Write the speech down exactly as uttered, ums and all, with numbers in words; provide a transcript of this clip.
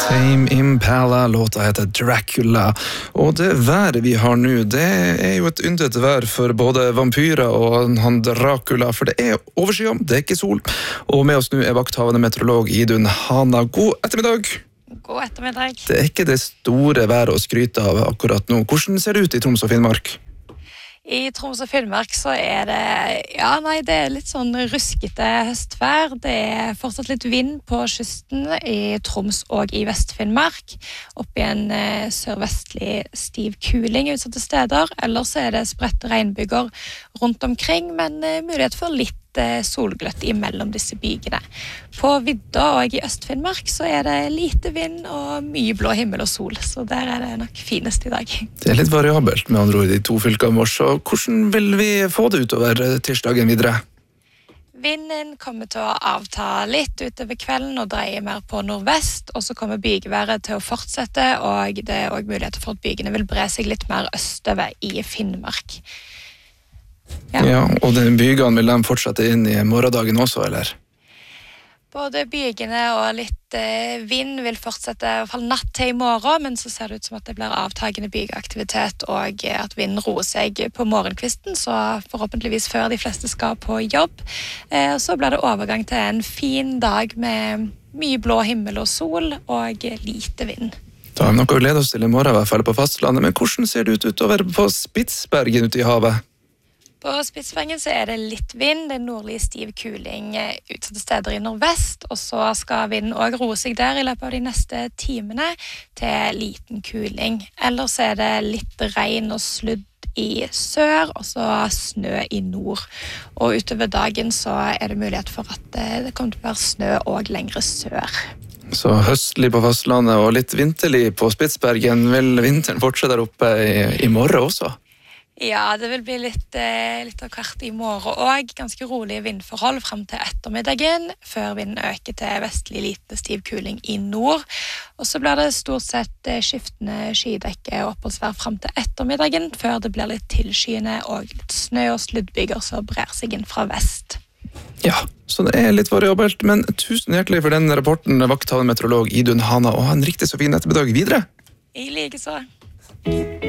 Tame Impala, låta heter Dracula, og det været vi har nå, det er jo et yndet vær for både vampyrer og han Dracula, for det er overskyet, det er ikke sol, og med oss nå er vakthavende meteorolog Idun Hana. God ettermiddag! God ettermiddag. Det er ikke det store været å skryte av akkurat nå. Hvordan ser det ut i Troms og Finnmark? I Troms og Finnmark så er det, ja nei, det er litt sånn ruskete høstvær. Det er fortsatt litt vind på kysten i Troms og i Vest-Finnmark. Opp i en eh, sørvestlig stiv kuling utsatte steder. Ellers er det spredte regnbyger rundt omkring, men eh, mulighet for litt eh, solgløtt imellom disse bygene. På vidda og i Øst-Finnmark så er det lite vind og mye blå himmel og sol, så der er det nok finest i dag. Det er litt variabelt med andre ord i de to fylkene våre, så hvordan vil vi få det utover tirsdagen videre? Vinden kommer til å avta litt utover kvelden og dreie mer på nordvest, og så kommer bygeværet til å fortsette, og det er også muligheter for at bygene vil bre seg litt mer østover i Finnmark. Ja, ja og den bygene vil de fortsette inn i morgendagen også, eller? Både bygene og litt eh, vind vil fortsette, i hvert fall natt til i morgen, men så ser det ut som at det blir avtagende bygeaktivitet og at vinden roer seg på morgenkvisten, så forhåpentligvis før de fleste skal på jobb. Eh, så blir det overgang til en fin dag med mye blå himmel og sol og lite vind. Da har vi noe å glede oss til i morgen, i hvert fall på fastlandet, men hvordan ser det ut utover på Spitsbergen ute i havet? På Spitsbergen så er det litt vind, det er nordlig stiv kuling utsatte steder i nordvest, og så skal vinden også roe seg der i løpet av de neste timene til liten kuling. Ellers er det litt regn og sludd i sør, og så snø i nord. Og utover dagen så er det mulighet for at det kommer til å være snø og lengre sør. Så høstlig på fastlandet og litt vinterlig på Spitsbergen, vil vinteren fortsette der oppe i, i morgen også? Ja, det vil bli litt, eh, litt av hvert i morgen og ganske rolige vindforhold frem til ettermiddagen, før vinden øker til vestlig lite stiv kuling i nord. Og så blir det stort sett eh, skiftende skydekke og oppholdsvær frem til ettermiddagen, før det blir litt tilskyende og litt snø og sluddbyger som brer seg inn fra vest. Ja, så det er litt variabelt, men tusen hjertelig for den rapporten, vakthavende meteorolog Idun Hana, og ha en riktig så fin ettermiddag videre. I like så.